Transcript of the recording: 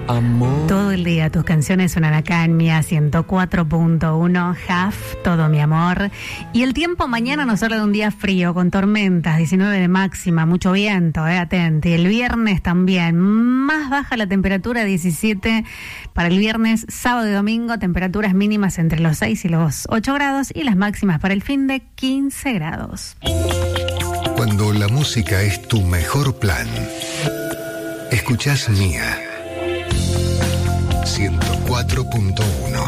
amor. Todo el día tus canciones suenan acá en Mía 104.1, Jaf, todo mi amor. Y el tiempo mañana nos habla de un día frío, con tormentas, 19 de máxima, mucho viento, atente. Y el viernes también, más baja la temperatura, 17 para el viernes, sábado y domingo, temperaturas mínimas entre los 6 y los 8 grados y las máximas para el fin de 15 grados. Cuando la música es tu mejor plan, escuchás Mía 104.1.